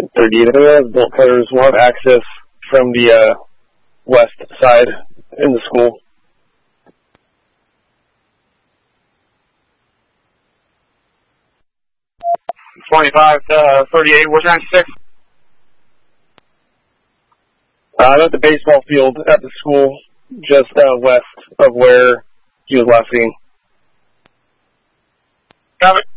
38. I think the bolt cutters will have access from the west side in the school. 25 to 38. Where's 96? I'm at the baseball field at the school, just west of where he was last seen. Got it.